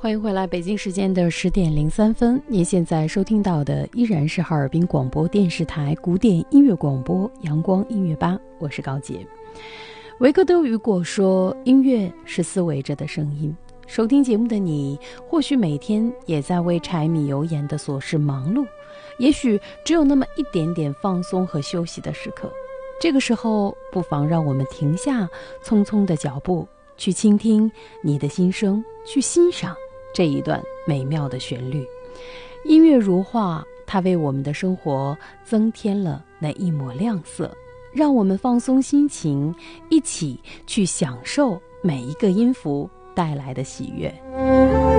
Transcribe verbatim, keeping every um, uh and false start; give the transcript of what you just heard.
欢迎回来，北京时间的十点零三分，您现在收听到的依然是哈尔滨广播电视台古典音乐广播阳光音乐吧，我是高洁。维克多·雨果说，音乐是思维着的声音。收听节目的你，或许每天也在为柴米油盐的琐事忙碌，也许只有那么一点点放松和休息的时刻。这个时候，不妨让我们停下匆匆的脚步，去倾听你的心声，去欣赏这一段美妙的旋律。音乐如画，它为我们的生活增添了那一抹亮色，让我们放松心情，一起去享受每一个音符带来的喜悦。